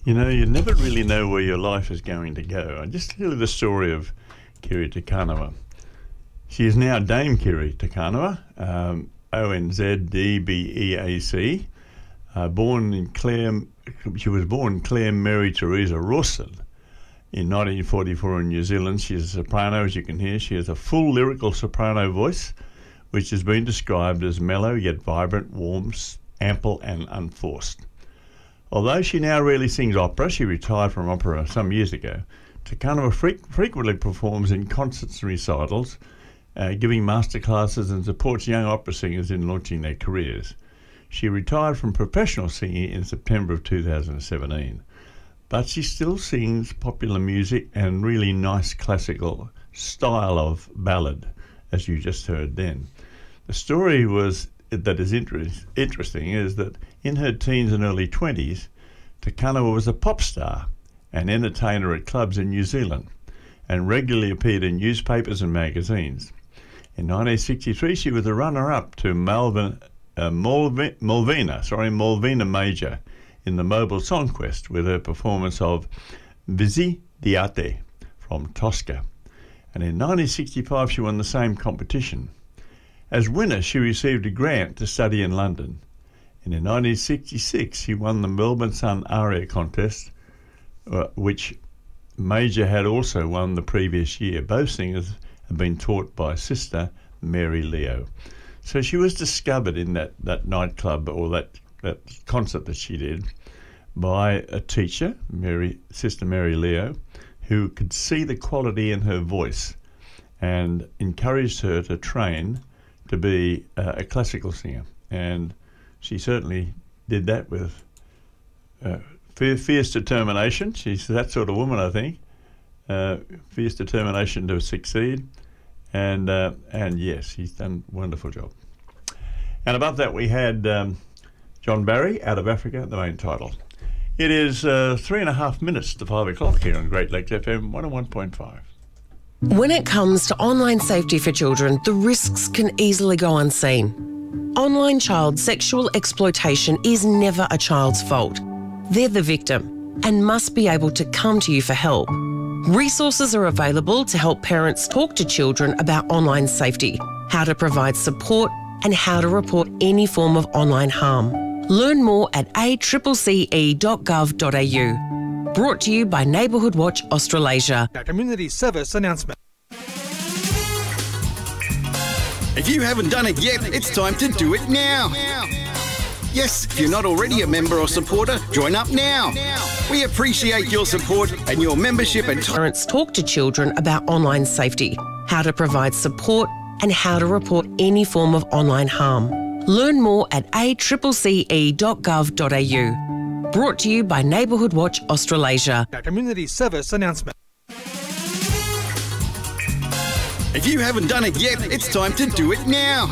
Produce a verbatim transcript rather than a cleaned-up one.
You know, you never really know where your life is going to go. I just tell you the story of Kiri Te Kanawa. She is now Dame Kiri Te Kanawa, um, O N Z D B E A C, uh, born in Clare. She was born Claire Mary Teresa Rawson in nineteen forty-four in New Zealand. She is a soprano, as you can hear. She has a full lyrical soprano voice, which has been described as mellow yet vibrant, warm, ample and unforced. Although she now rarely sings opera, she retired from opera some years ago. Te Kanawa fre- frequently performs in concerts and recitals, uh, giving masterclasses and supports young opera singers in launching their careers. She retired from professional singing in September of two thousand seventeen, but she still sings popular music and really nice classical style of ballad, as you just heard then. The story was that is interest, interesting is that in her teens and early twenties, Te Kanawa was a pop star and entertainer at clubs in New Zealand and regularly appeared in newspapers and magazines. In nineteen sixty-three, she was a runner-up to Malvin, uh, Malvi, Malvina, sorry, Malvina Major in the Mobile Song Quest with her performance of Visi Diate from Tosca. And in nineteen sixty-five, she won the same competition. As winner, she received a grant to study in London. And in nineteen sixty-six, she won the Melbourne Sun Aria Contest, uh, which Major had also won the previous year. Both singers had been taught by sister Mary Leo. So she was discovered in that, that nightclub or that, that concert that she did by a teacher, Mary, Sister Mary Leo, who could see the quality in her voice and encouraged her to train to be uh, a classical singer. And she certainly did that with uh, fierce determination. She's that sort of woman, I think. Uh, fierce determination to succeed. And uh, and yes, he's done a wonderful job. And above that we had um, John Barry, Out of Africa, the main title. It is uh, three and a half minutes to five o'clock here on Great Lakes F M one oh one point five. When it comes to online safety for children, the risks can easily go unseen. Online child sexual exploitation is never a child's fault. They're the victim and must be able to come to you for help. Resources are available to help parents talk to children about online safety, how to provide support and how to report any form of online harm. Learn more at a c c e dot gov dot a u. Brought to you by Neighbourhood Watch Australasia. A community service announcement. If you haven't done it yet, it's time to do it now. Yes, if you're not already a member or supporter, join up now. We appreciate your support and your membership and time. Parents talk to children about online safety, how to provide support and how to report any form of online harm. Learn more at a c c e dot gov dot a u. Brought to you by Neighbourhood Watch Australasia. A community service announcement. If you haven't done it yet, it's time to do it now.